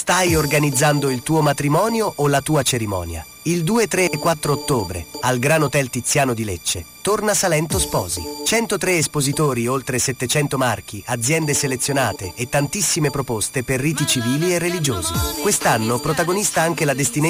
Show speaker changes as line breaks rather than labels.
Stai organizzando il tuo matrimonio o la tua cerimonia? Il 2, 3 e 4 ottobre, al Gran Hotel Tiziano di Lecce, torna Salento Sposi. 103 espositori, oltre 700 marchi, aziende selezionate e tantissime proposte per riti civili e religiosi. Quest'anno protagonista anche la Destination